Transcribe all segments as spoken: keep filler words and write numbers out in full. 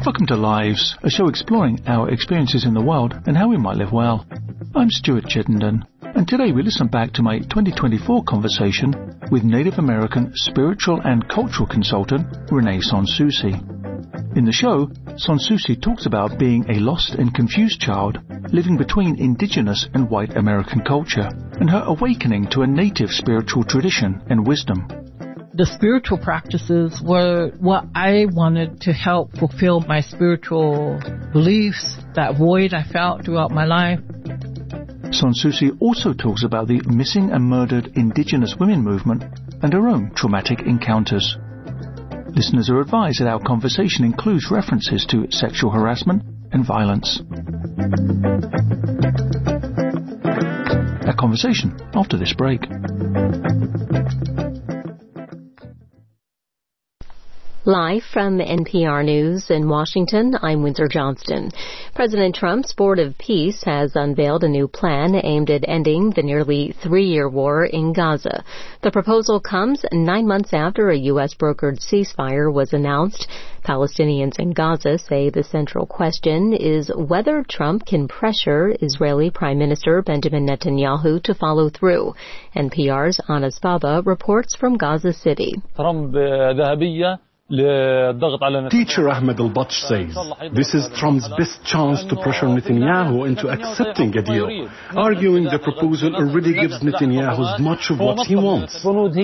Welcome to Lives, a show exploring our experiences in the world and how we might live well. I'm Stuart Chittenden, and today we listen back to my twenty twenty-four conversation with Native American spiritual and cultural consultant Renee Sonsusi. In the show, Sonsusi talks about being a lost and confused child living between indigenous and white American culture and her awakening to a native spiritual tradition and wisdom. The spiritual practices were what I wanted to help fulfill my spiritual beliefs, that void I felt throughout my life. Sonsusi also talks about the missing and murdered indigenous women movement and her own traumatic encounters. Listeners are advised that our conversation includes references to sexual harassment and violence. Our conversation after this break. Live from N P R News in Washington, I'm Windsor Johnston. President Trump's Board of Peace has unveiled a new plan aimed at ending the nearly three-year war in Gaza. The proposal comes nine months after a U S brokered ceasefire was announced. Palestinians in Gaza say the central question is whether Trump can pressure Israeli Prime Minister Benjamin Netanyahu to follow through. N P R's Anas Baba reports from Gaza City. Teacher Ahmed al-Batsh says, this is Trump's best chance to pressure Netanyahu into accepting a deal, arguing the proposal already gives Netanyahu much of what he wants.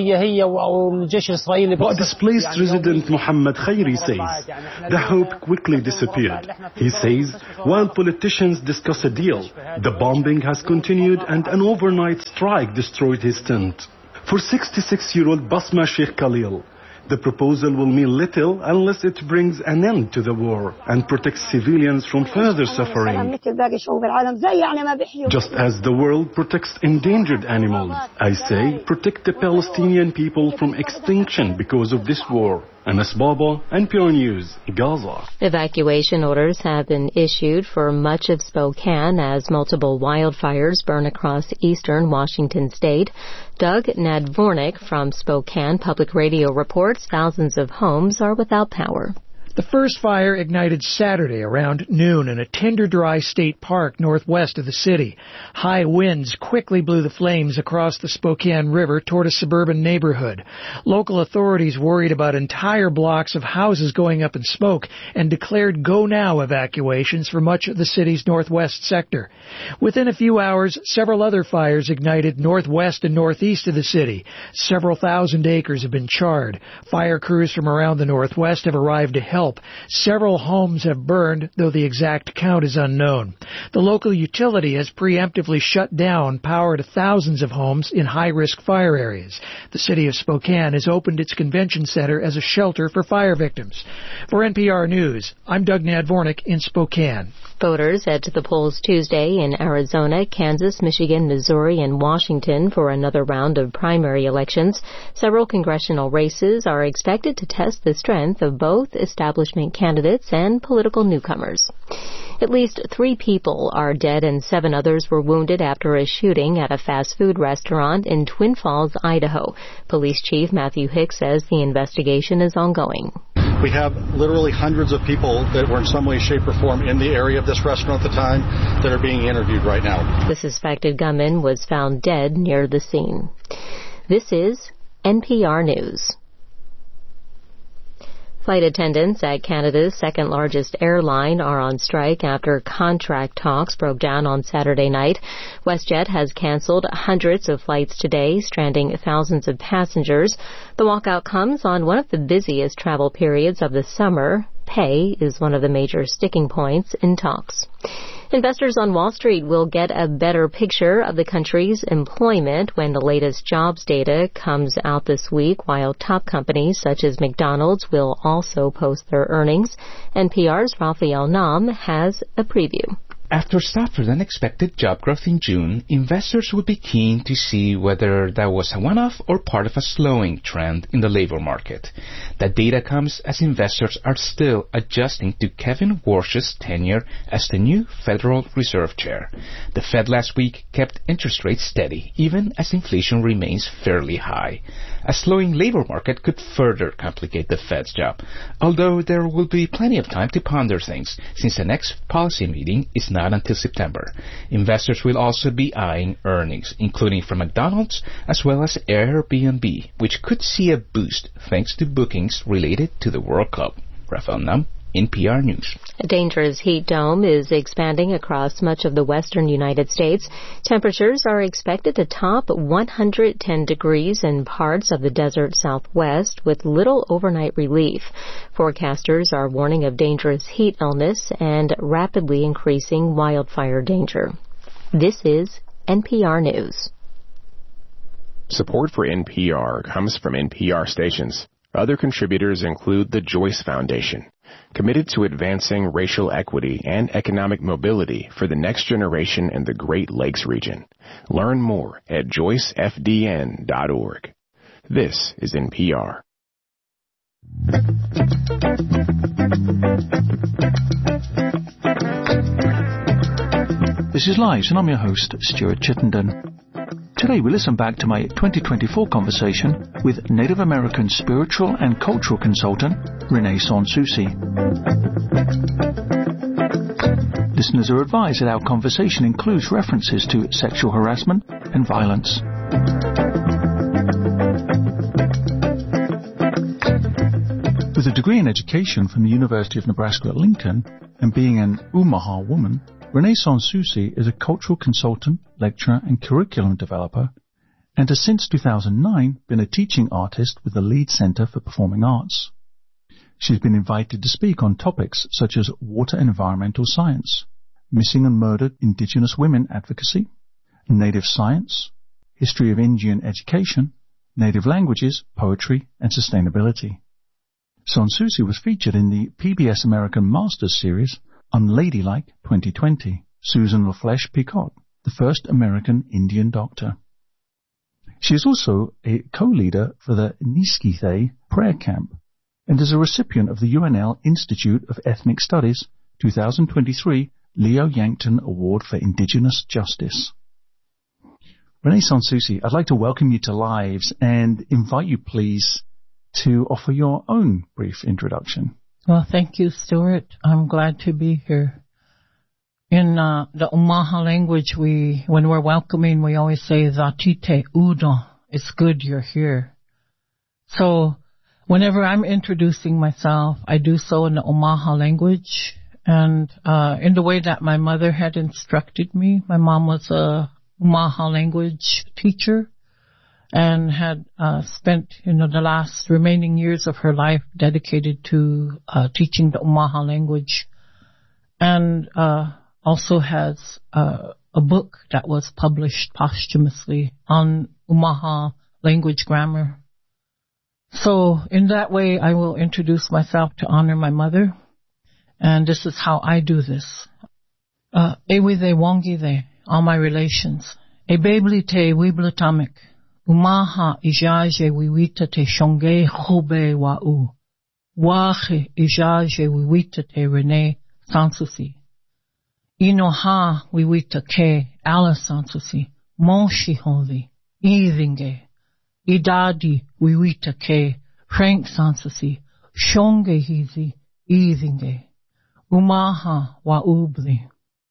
But displaced resident Muhammad Khairi says, the hope quickly disappeared. He says, while politicians discuss a deal, the bombing has continued and an overnight strike destroyed his tent. For sixty-six-year-old Basma Sheikh Khalil, the proposal will mean little unless it brings an end to the war and protects civilians from further suffering. Just as the world protects endangered animals, I say protect the Palestinian people from extinction because of this war. Anas Baba, N P R News, Gaza. Evacuation orders have been issued for much of Spokane as multiple wildfires burn across eastern Washington state. Doug Nadvornik from Spokane Public Radio reports thousands of homes are without power. The first fire ignited Saturday around noon in a tinder-dry state park northwest of the city. High winds quickly blew the flames across the Spokane River toward a suburban neighborhood. Local authorities worried about entire blocks of houses going up in smoke and declared go-now evacuations for much of the city's northwest sector. Within a few hours, several other fires ignited northwest and northeast of the city. Several thousand acres have been charred. Fire crews from around the northwest have arrived to help. Several homes have burned, though the exact count is unknown. The local utility has preemptively shut down power to thousands of homes in high-risk fire areas. The city of Spokane has opened its convention center as a shelter for fire victims. For N P R News, I'm Doug Nadvornik in Spokane. Voters head to the polls Tuesday in Arizona, Kansas, Michigan, Missouri, and Washington for another round of primary elections. Several congressional races are expected to test the strength of both establishment candidates and political newcomers. At least three people are dead and seven others were wounded after a shooting at a fast food restaurant in Twin Falls, Idaho. Police Chief Matthew Hicks says the investigation is ongoing. We have literally hundreds of people that were in some way, shape, or form in the area of this restaurant at the time that are being interviewed right now. The suspected gunman was found dead near the scene. This is N P R News. Flight attendants at Canada's second-largest airline are on strike after contract talks broke down on Saturday night. WestJet has canceled hundreds of flights today, stranding thousands of passengers. The walkout comes on one of the busiest travel periods of the summer. Pay is one of the major sticking points in talks. Investors on Wall Street will get a better picture of the country's employment when the latest jobs data comes out this week, while top companies such as McDonald's will also post their earnings. N P R's Raphael Nam has a preview. After softer-than-expected job growth in June, investors would be keen to see whether that was a one-off or part of a slowing trend in the labor market. That data comes as investors are still adjusting to Kevin Warsh's tenure as the new Federal Reserve Chair. The Fed last week kept interest rates steady, even as inflation remains fairly high. A slowing labor market could further complicate the Fed's job, although there will be plenty of time to ponder things, since the next policy meeting is not until September. Investors will also be eyeing earnings, including from McDonald's as well as Airbnb, which could see a boost thanks to bookings related to the World Cup. Rafael Nam, N P R News. A dangerous heat dome is expanding across much of the western United States. Temperatures are expected to top one hundred ten degrees in parts of the desert Southwest with little overnight relief. Forecasters are warning of dangerous heat illness and rapidly increasing wildfire danger. This is N P R News. Support for N P R comes from N P R stations. Other contributors include the Joyce Foundation, committed to advancing racial equity and economic mobility for the next generation in the Great Lakes region. Learn more at joyce f d n dot org. This is N P R. This is Lives, and I'm your host, Stuart Chittenden. Today we listen back to my twenty twenty-four conversation with Native American spiritual and cultural consultant Renee Sansusi. Listeners are advised that our conversation includes references to sexual harassment and violence. With a degree in education from the University of Nebraska at Lincoln and being an Omaha woman, Renee Sansusi is a cultural consultant, lecturer and curriculum developer, and has since two thousand nine been a teaching artist with the Leeds Center for Performing Arts. She's been invited to speak on topics such as water and environmental science, missing and murdered Indigenous women advocacy, native science, history of Indian education, native languages, poetry and sustainability. Sansusi was featured in the P B S American Masters series Unladylike twenty twenty, Susan LaFleche Picot, the first American Indian doctor. She is also a co-leader for the Niskithe Prayer Camp and is a recipient of the U N L Institute of Ethnic Studies two thousand twenty-three Leo Yankton Award for Indigenous Justice. Renee Sansusi, I'd like to welcome you to Lives and invite you, please, to offer your own brief introduction. Well, thank you, Stuart. I'm glad to be here. In uh, the Omaha language, we, when we're welcoming, we always say, Zatite Udo. It's good you're here. So, whenever I'm introducing myself, I do so in the Omaha language and uh, in the way that my mother had instructed me. My mom was a Omaha language teacher and had uh, spent, you know, the last remaining years of her life dedicated to uh, teaching the Omaha language, and uh, also has uh, a book that was published posthumously on Omaha language grammar. So in that way, I will introduce myself to honor my mother, and this is how I do this. Ewithe wongithe, all my relations. Ebeblite wiblatamik. Umaha ijaje wiwita te shonge hobe wa'u. Wache ijaje wiwita te Renee Sansusi. Inoha wiwita ke Alice Sansusi. Monshi holy. Ivinge. Idadi wiwita ke Frank Sansusi. Shonge hizi. Ivinge. Umaha wa'ubli.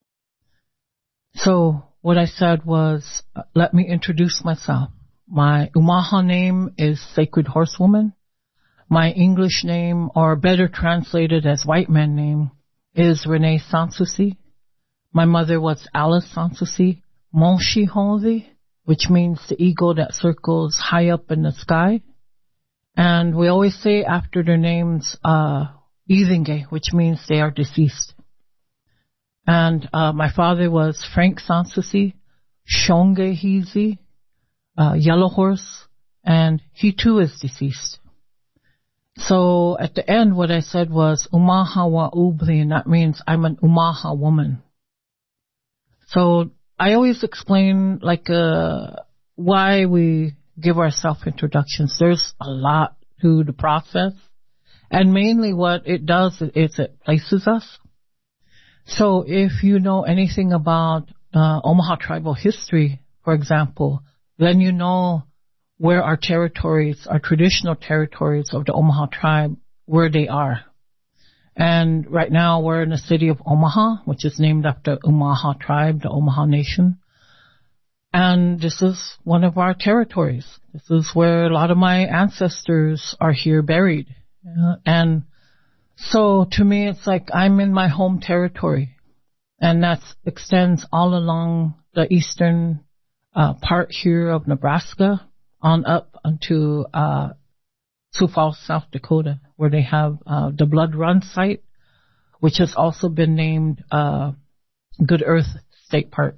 So what I said was, uh, let me introduce myself. My Omaha name is Sacred Horsewoman. My English name, or better translated as white man name, is Renee Sansusi. My mother was Alice Sansusi Monshihonzi, which means the eagle that circles high up in the sky. And we always say after their names, uh, Ivinge, which means they are deceased. And uh, my father was Frank Sansusi Shonge Hizi. Uh, Yellow Horse, and he too is deceased. So at the end, what I said was Umaha wa ubli, and that means I'm an Omaha woman. So I always explain like uh, why we give our self-introductions. There's a lot to the process. And mainly what it does is it places us. So if you know anything about uh, Omaha tribal history, for example, then you know where our territories, our traditional territories of the Omaha tribe, where they are. And right now we're in the city of Omaha, which is named after Omaha tribe, the Omaha Nation. And this is one of our territories. This is where a lot of my ancestors are here buried. Uh, and so to me, it's like I'm in my home territory. And that extends all along the eastern uh, part here of Nebraska on up onto uh, Sioux Falls, South Dakota, where they have uh, the Blood Run site, which has also been named uh, Good Earth State Park.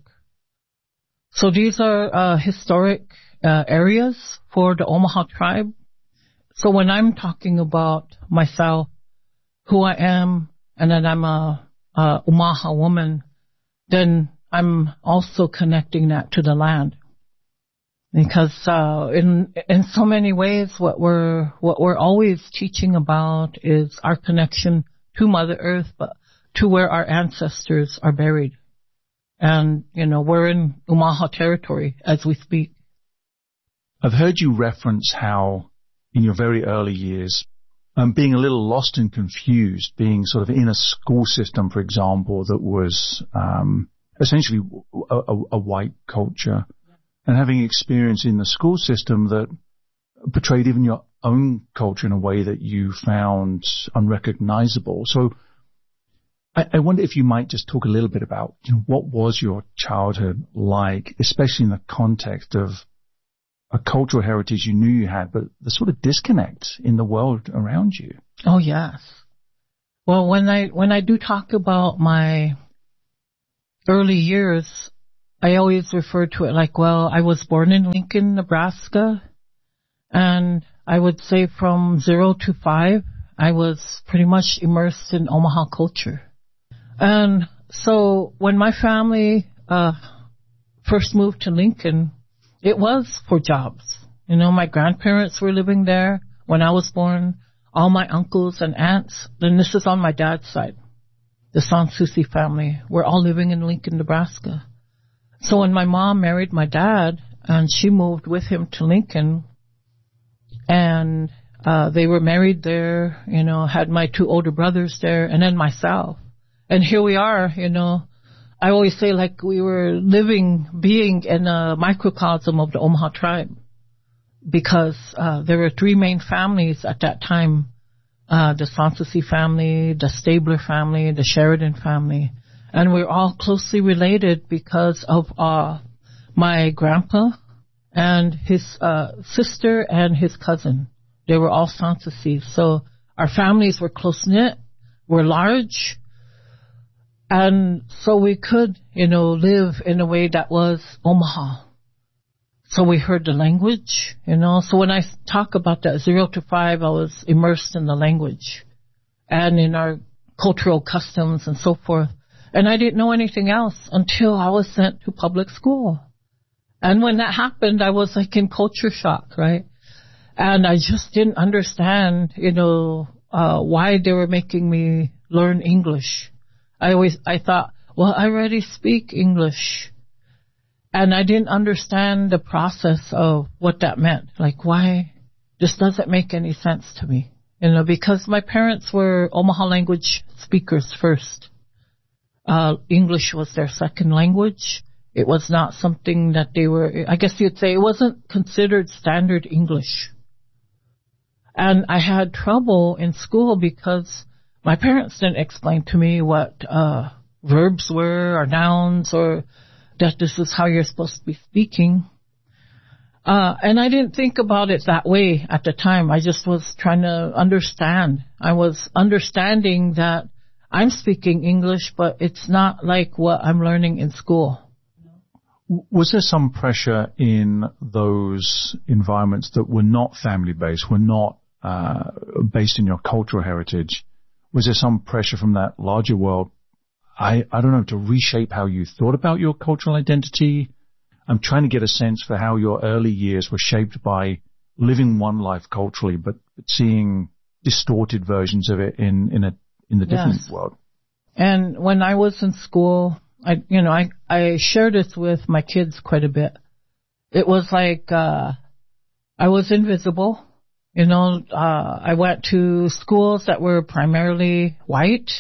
So these are uh, historic uh, areas for the Omaha tribe. So when I'm talking about myself, who I am, and that I'm a, a Omaha woman, then I'm also connecting that to the land. Because uh, in in so many ways, what we're what we're always teaching about is our connection to Mother Earth, but to where our ancestors are buried. And you know, we're in Omaha territory as we speak. I've heard you reference how, in your very early years, um, being a little lost and confused, being sort of in a school system, for example, that was um, essentially a, a, a white culture. And having experience in the school system that portrayed even your own culture in a way that you found unrecognizable. So I, I wonder if you might just talk a little bit about, you know, what was your childhood like, especially in the context of a cultural heritage you knew you had, but the sort of disconnect in the world around you. Oh, yes. Well, when I when I do talk about my early years, I always refer to it like, well, I was born in Lincoln, Nebraska, and I would say from zero to five, I was pretty much immersed in Omaha culture. And so when my family uh first moved to Lincoln, it was for jobs. You know, my grandparents were living there when I was born, all my uncles and aunts, and this is on my dad's side, the Sanssouci family, were all living in Lincoln, Nebraska. So when my mom married my dad, and she moved with him to Lincoln, and uh they were married there, you know, had my two older brothers there, and then myself. And here we are, you know, I always say like we were living, being in a microcosm of the Omaha tribe, because uh there were three main families at that time, uh the Sanssouci family, the Stabler family, the Sheridan family. And we're all closely related because of uh my grandpa and his uh sister and his cousin. They were all Sanssouci. So our families were close-knit, were large, and so we could, you know, live in a way that was Omaha. So we heard the language, you know. So when I talk about that zero to five, I was immersed in the language and in our cultural customs and so forth. And I didn't know anything else until I was sent to public school. And when that happened, I was like in culture shock, right? And I just didn't understand, you know, uh, why they were making me learn English. I always, I thought, well, I already speak English. And I didn't understand the process of what that meant. Like, why? This doesn't make any sense to me. You know, because my parents were Omaha language speakers first. Uh, English was their second language. It was not something that they were, I guess you'd say it wasn't considered standard English. And I had trouble in school because my parents didn't explain to me what uh, verbs were or nouns, or that this is how you're supposed to be speaking. Uh, and I didn't think about it that way at the time. I just was trying to understand. I was understanding that I'm speaking English, but it's not like what I'm learning in school. Was there some pressure in those environments that were not family-based, were not uh, based in your cultural heritage? Was there some pressure from that larger world I, I don't know, to reshape how you thought about your cultural identity? I'm trying to get a sense for how your early years were shaped by living one life culturally, but, but seeing distorted versions of it in, in a, in the different yes. world. And when I was in school, I, you know, I, I shared this with my kids quite a bit. It was like, uh, I was invisible. You know, uh, I went to schools that were primarily white,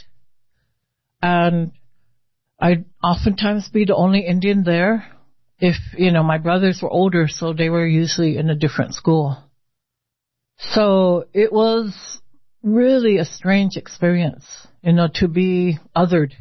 and I'd oftentimes be the only Indian there. If, you know, my brothers were older, so they were usually in a different school. So it was really a strange experience, you know, to be othered,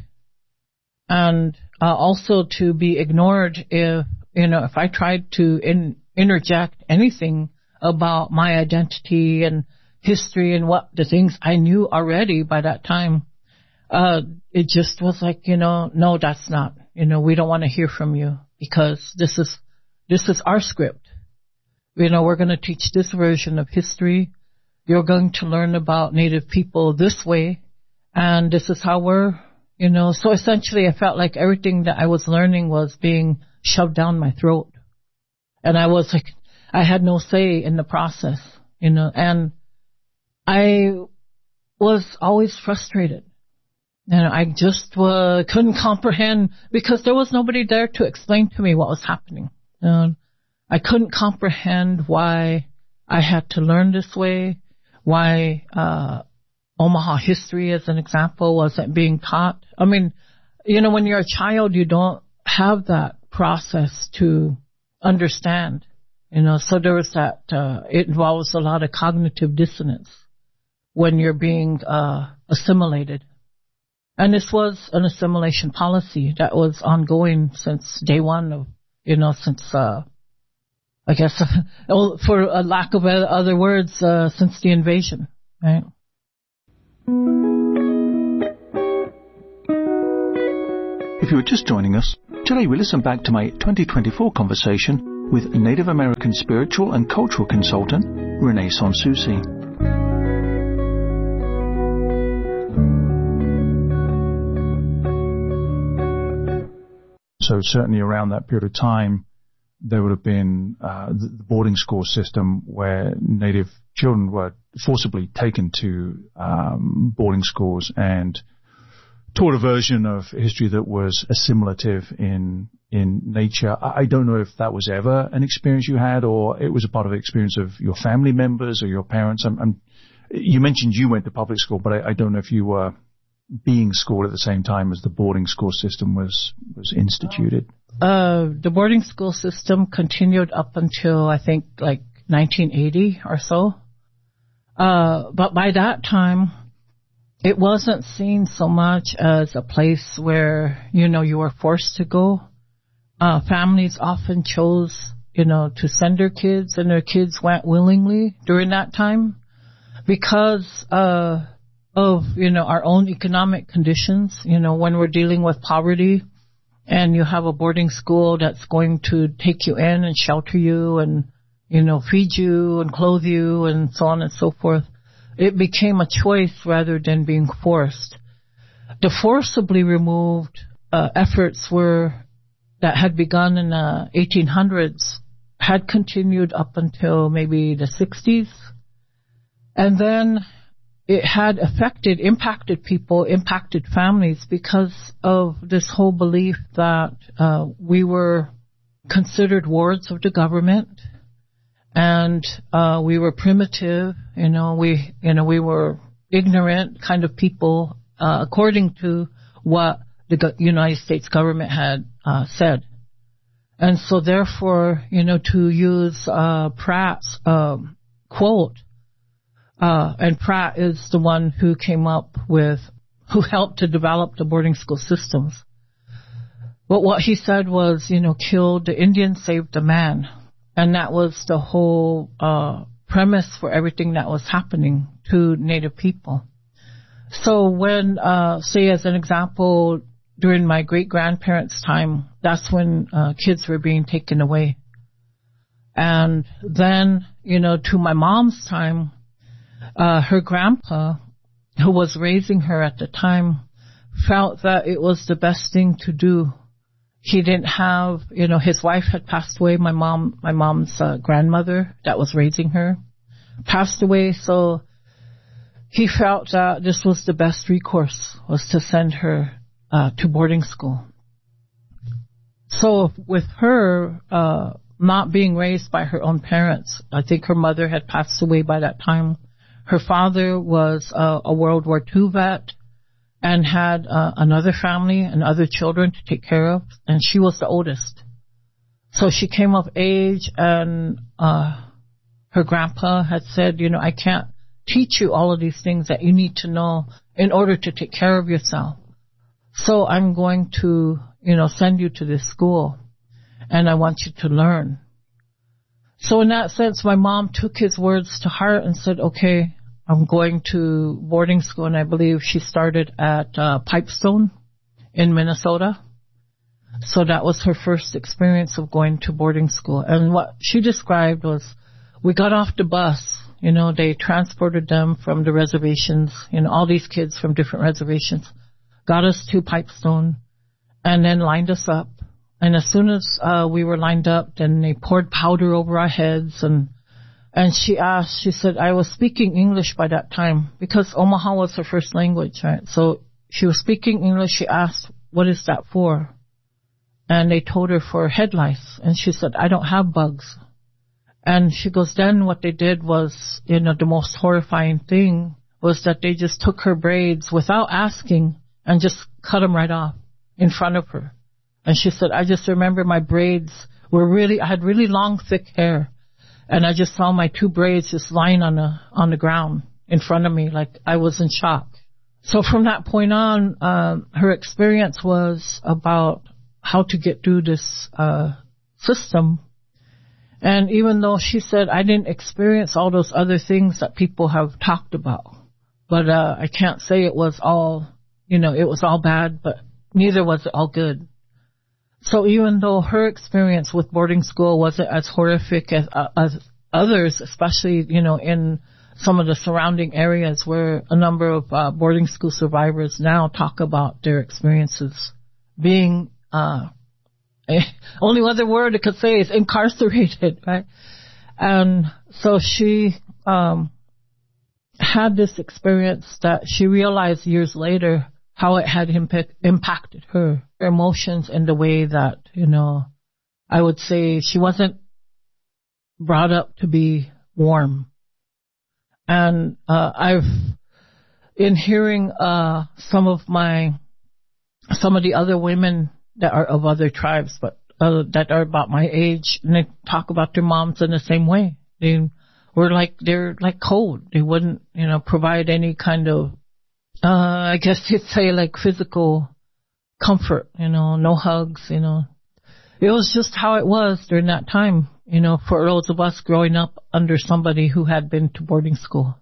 and uh, also to be ignored if, you know, if I tried to in, interject anything about my identity and history and what the things I knew already by that time. Uh, it just was like, you know, no, that's not, you know, we don't want to hear from you because this is, this is our script. You know, we're going to teach this version of history. You're going to learn about Native people this way. And this is how we're, you know, so essentially I felt like everything that I was learning was being shoved down my throat. And I was like, I had no say in the process, you know, and I was always frustrated. And I just uh, couldn't comprehend because there was nobody there to explain to me what was happening. And I couldn't comprehend why I had to learn this way, why uh, Omaha history, as an example, wasn't being taught. I mean, you know, when you're a child, you don't have that process to understand. You know, so there was that, uh, it involves a lot of cognitive dissonance when you're being, uh, assimilated. And this was an assimilation policy that was ongoing since day one of, you know, since, uh, I guess, for a lack of other words, uh, since the invasion, right? If you were just joining us, today we listen back to my twenty twenty-four conversation with Native American spiritual and cultural consultant Renee Sonsusi. So certainly around that period of time, there would have been uh, the boarding school system where Native children were forcibly taken to um, boarding schools and taught a version of history that was assimilative in in nature. I don't know if that was ever an experience you had, or it was a part of the experience of your family members or your parents. I'm, I'm, you mentioned you went to public school, but I, I don't know if you were being schooled at the same time as the boarding school system was was instituted. Uh, the boarding school system continued up until I think like nineteen eighty or so. Uh, but by that time, it wasn't seen so much as a place where, you know, you were forced to go. Uh, families often chose, you know, to send their kids, and their kids went willingly during that time because, uh, of, you know, our own economic conditions. You know, when we're dealing with poverty and you have a boarding school that's going to take you in and shelter you and, you know, feed you and clothe you and so on and so forth, it became a choice rather than being forced. The forcibly removed uh, efforts were that had begun in the eighteen hundreds had continued up until maybe the sixties. And then it had affected, impacted people, impacted families because of this whole belief that uh, we were considered wards of the government. And uh we were primitive, you know, we you know, we were ignorant kind of people, uh according to what the go- United States government had uh said. And so therefore, you know, to use uh Pratt's um quote, uh and Pratt is the one who came up with, who helped to develop the boarding school systems. But what he said was, you know, kill the Indian, save the man. And that was the whole uh premise for everything that was happening to Native people. So when, uh say as an example, during my great-grandparents' time, that's when uh kids were being taken away. And then, you know, to my mom's time, uh her grandpa, who was raising her at the time, felt that it was the best thing to do. He didn't have, you know, his wife had passed away. My mom, my mom's uh, grandmother that was raising her passed away. So he felt that this was the best recourse, was to send her uh, to boarding school. So with her uh, not being raised by her own parents, I think her mother had passed away by that time. Her father was uh, a World War Two vet and had uh, another family and other children to take care of, and she was the oldest. So she came of age, and uh, her grandpa had said, you know, I can't teach you all of these things that you need to know in order to take care of yourself. So I'm going to, you know, send you to this school, and I want you to learn. So in that sense, my mom took his words to heart and said, okay, I'm going to boarding school, and I believe she started at uh, Pipestone in Minnesota. So that was her first experience of going to boarding school. And what she described was, we got off the bus, you know, they transported them from the reservations, you know, all these kids from different reservations, got us to Pipestone, and then lined us up. And as soon as uh, we were lined up, then they poured powder over our heads, and And she asked, she said, I was speaking English by that time because Omaha was her first language, right? So she was speaking English. She asked, what is that for? And they told her for head lice. And she said, I don't have bugs. And she goes, then what they did was, you know, the most horrifying thing was that they just took her braids without asking and just cut them right off in front of her. And she said, I just remember my braids were really, I had really long, thick hair. And I just saw my two braids just lying on the on the ground in front of me, like I was in shock. So from that point on, um, her experience was about how to get through this uh, system. And even though she said I didn't experience all those other things that people have talked about, but uh, I can't say it was all, you know, it was all bad, but neither was it all good. So even though her experience with boarding school wasn't as horrific as, uh, as others, especially, you know, in some of the surrounding areas where a number of uh, boarding school survivors now talk about their experiences being, uh, only other word I could say is incarcerated, right? And so she um, had this experience that she realized years later how it had impact, impacted her, her emotions in the way that, you know, I would say she wasn't brought up to be warm. And uh, I've, in hearing uh, some of my, some of the other women that are of other tribes, but uh, that are about my age, and they talk about their moms in the same way. They were like, they're like cold. They wouldn't, you know, provide any kind of, Uh, I guess you'd say like physical comfort, you know, no hugs, you know. It was just how it was during that time, you know, for those of us growing up under somebody who had been to boarding school.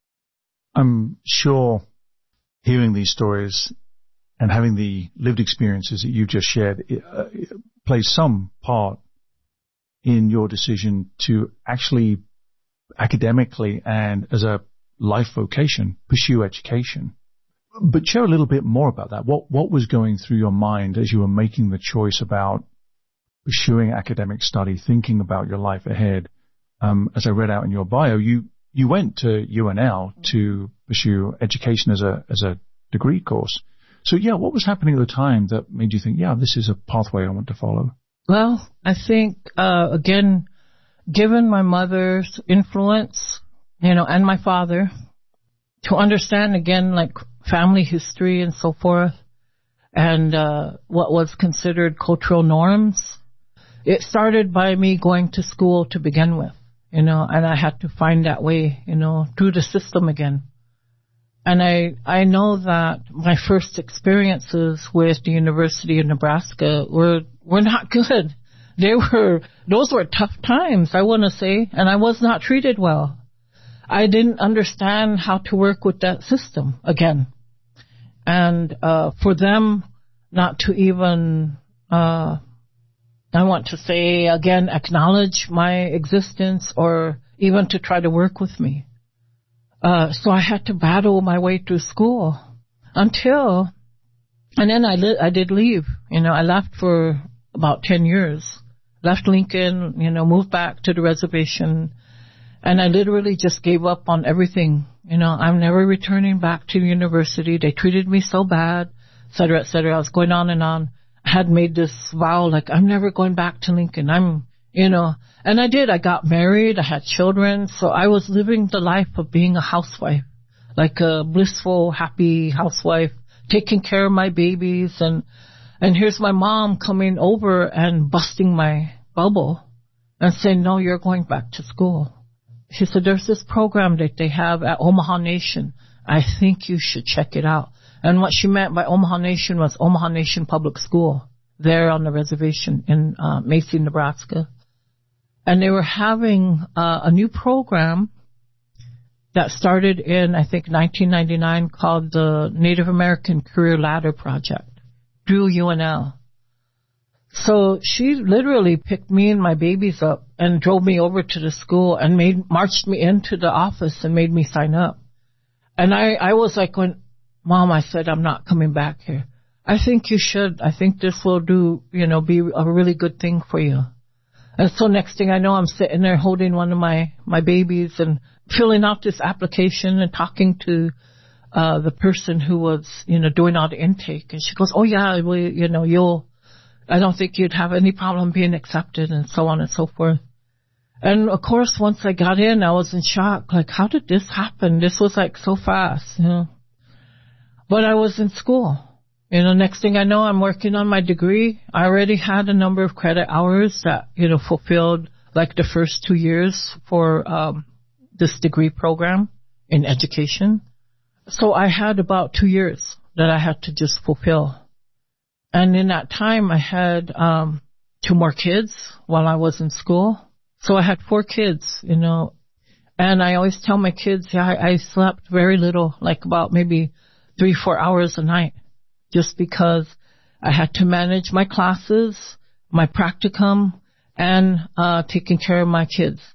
I'm sure hearing these stories and having the lived experiences that you've just shared it, uh, it plays some part in your decision to actually academically and as a life vocation pursue education. But share a little bit more about that. What what was going through your mind as you were making the choice about pursuing academic study, thinking about your life ahead? Um, as I read out in your bio, you, you went to U N L to pursue education as a as a degree course. So yeah, what was happening at the time that made you think, yeah, this is a pathway I want to follow? Well, I think uh, again, given my mother's influence, you know, and my father, to understand again, like family history and so forth, and uh, what was considered cultural norms. It started by me going to school to begin with, you know, and I had to find that way, you know, through the system again. And I, I know that my first experiences with the University of Nebraska were, were not good. They were, those were tough times, I want to say, and I was not treated well. I didn't understand how to work with that system again. And uh, for them not to even, uh, I want to say again, acknowledge my existence or even to try to work with me. Uh, so I had to battle my way through school until And then I, li- I did leave. You know, I left for about ten years. Left Lincoln, you know, moved back to the reservation. And I literally just gave up on everything. You know, I'm never returning back to university. They treated me so bad, et cetera, et cetera. I was going on and on. I had made this vow, like, I'm never going back to Lincoln. I'm, you know, and I did. I got married. I had children. So I was living the life of being a housewife, like a blissful, happy housewife, taking care of my babies. And, and here's my mom coming over and busting my bubble and saying, no, you're going back to school. She said, there's this program that they have at Omaha Nation. I think you should check it out. And what she meant by Omaha Nation was Omaha Nation Public School there on the reservation in uh, Macy, Nebraska. And they were having uh, a new program that started in, I think, nineteen ninety-nine called the Native American Career Ladder Project through U N L. So she literally picked me and my babies up and drove me over to the school and made marched me into the office and made me sign up. And I, I was like, when, Mom, I said, I'm not coming back here. I think you should. I think this will do, you know, be a really good thing for you. And so next thing I know, I'm sitting there holding one of my, my babies and filling out this application and talking to uh the person who was, you know, doing all the intake. And she goes, oh, yeah, we, you know, you'll, I don't think you'd have any problem being accepted and so on and so forth. And, of course, once I got in, I was in shock. Like, how did this happen? This was, like, so fast, you know. But I was in school. You know, next thing I know, I'm working on my degree. I already had a number of credit hours that, you know, fulfilled, like, the first two years for um this degree program in education. So I had about two years that I had to just fulfill. And in that time, I had um two more kids while I was in school. So I had four kids, you know. And I always tell my kids, yeah, I, I slept very little, like about maybe three, four hours a night, just because I had to manage my classes, my practicum, and uh taking care of my kids.